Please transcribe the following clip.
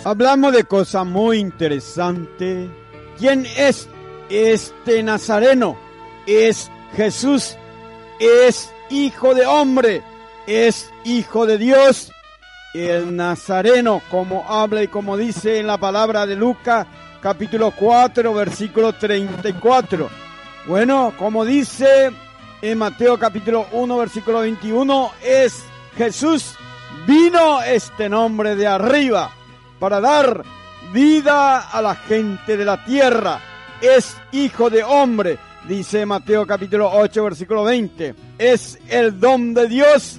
Hablamos de cosas muy interesantes. ¿Quién es este Nazareno? Es Jesús, es hijo de hombre, es hijo de Dios. El Nazareno, como habla y como dice en la palabra de Lucas, capítulo 4, versículo 34. Bueno, como dice en Mateo capítulo 1, versículo 21, es Jesús. Vino este nombre de arriba para dar vida a la gente de la tierra. Es hijo de hombre, dice Mateo capítulo 8, versículo 20. Es el don de Dios